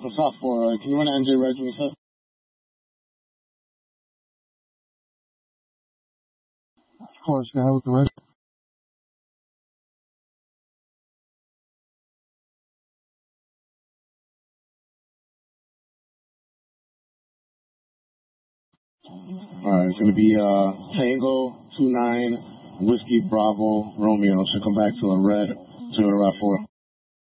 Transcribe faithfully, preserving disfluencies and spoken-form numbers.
What's up for? Uh, can you run N J Reg when you set? Of course, go ahead with the reg. Alright, it's gonna be uh Tango two nine Whiskey Bravo Romeo. So come back to a red to a R A V four.